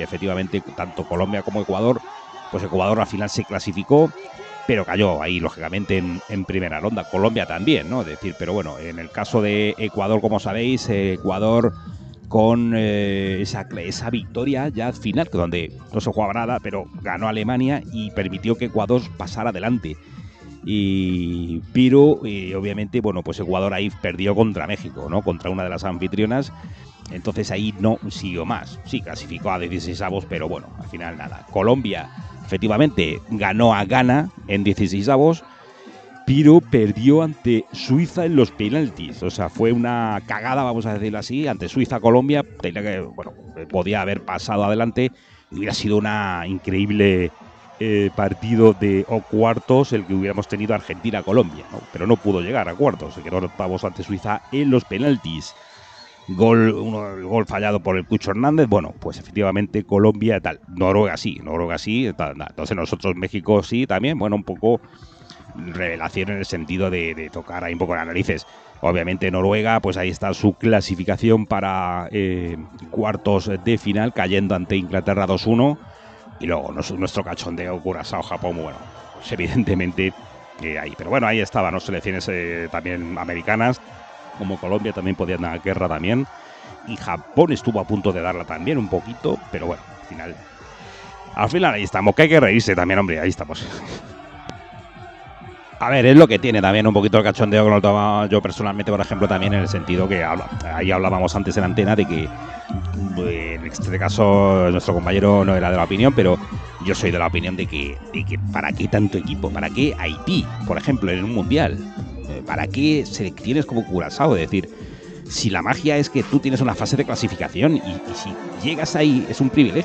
efectivamente tanto Colombia como Ecuador, pues Ecuador al final se clasificó, pero cayó ahí lógicamente en primera ronda. Colombia también, ¿no? Es decir, pero bueno, en el caso de Ecuador, como sabéis, Ecuador con esa victoria ya final, donde no se jugaba nada, pero ganó Alemania y permitió que Ecuador pasara adelante. Pero obviamente, bueno, pues Ecuador ahí perdió contra México, ¿no? Contra una de las anfitrionas. Entonces ahí no siguió más. Sí, clasificó a 16avos, pero bueno, al final nada. Colombia, efectivamente, ganó a Ghana en 16avos, pero perdió ante Suiza en los penaltis. O sea, fue una cagada, vamos a decirlo así, ante Suiza-Colombia. Tenía que, bueno, podía haber pasado adelante y hubiera sido una increíble partido o cuartos el que hubiéramos tenido Argentina-Colombia, ¿no? Pero no pudo llegar a cuartos. Se quedó octavos ante Suiza en los penaltis. El gol fallado por el Cucho Hernández. Bueno, pues efectivamente Colombia tal. Noruega sí, tal. Entonces nosotros México sí también. Bueno, un poco revelación en el sentido de tocar ahí un poco las narices. Obviamente Noruega, pues ahí está su clasificación para cuartos de final, cayendo ante Inglaterra 2-1. Y luego nuestro cachondeo Curazao-Japón, bueno, pues evidentemente ahí. Pero bueno, ahí estaban, ¿no? Selecciones también americanas, como Colombia también podían dar guerra también. Y Japón estuvo a punto de darla también un poquito, pero bueno, al final ahí estamos, que hay que reírse también, hombre, ahí estamos. A ver, es lo que tiene también un poquito el cachondeo que lo tomaba yo personalmente, por ejemplo, también en el sentido que ahí hablábamos antes en antena de que en este caso nuestro compañero no era de la opinión, pero yo soy de la opinión de que ¿para qué tanto equipo? ¿Para qué Haití, por ejemplo, en un mundial? ¿Para qué selecciones como Curazao? Es decir, si la magia es que tú tienes una fase de clasificación y si llegas ahí es un privilegio.